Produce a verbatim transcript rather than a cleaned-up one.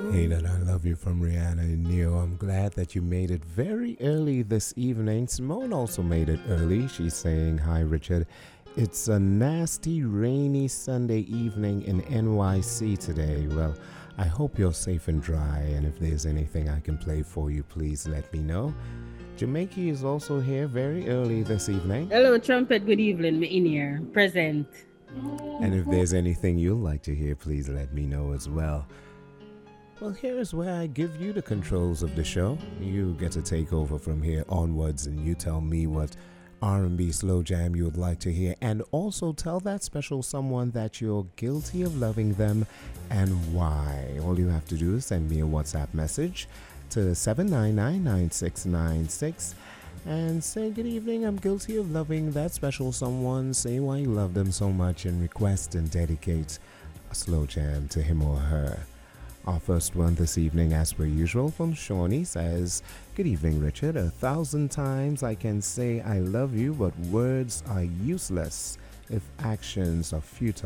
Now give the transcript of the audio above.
Hey, you. that I love you from Rihanna and Neo. I'm glad that you made it very early this evening. Simone also made it early. She's saying, Hi, Richard. It's a nasty, rainy Sunday evening in N Y C today. Well, I hope you're safe and dry, and if there's anything I can play for you, please let me know. Jamaica is also here very early this evening. Hello, Trumpet. Good evening. Me in here. Present. And if there's anything you'd like to hear, please let me know as well. Well, here's where I give you the controls of the show. You get to take over from here onwards, and you tell me what R and B slow jam you would like to hear, and also tell that special someone that you're guilty of loving them and why. All you have to do is send me a WhatsApp message to seven nine nine nine six nine six and say, good evening, I'm guilty of loving that special someone. Say why you love them so much and request and dedicate a slow jam to him or her. Our first one this evening, as per usual, from Shawnee says, good evening, Richard. A thousand times I can say I love you, but words are useless if actions are futile.